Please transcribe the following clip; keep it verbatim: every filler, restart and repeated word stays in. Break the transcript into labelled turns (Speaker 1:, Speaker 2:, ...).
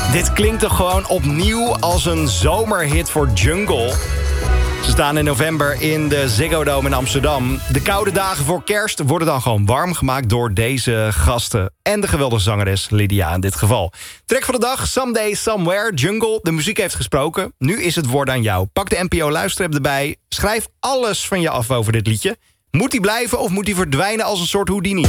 Speaker 1: Dit klinkt toch gewoon opnieuw als een zomerhit voor Jungle. Ze staan in november in de Ziggo Dome in Amsterdam. De koude dagen voor kerst worden dan gewoon warm gemaakt door deze gasten. En de geweldige zangeres Lydia in dit geval. Track van de dag, Someday Somewhere, Jungle. De muziek heeft gesproken. Nu is het woord aan jou. Pak de N P O luisterapp erbij. Schrijf alles van je af over dit liedje. Moet die blijven of moet die verdwijnen als een soort Houdini?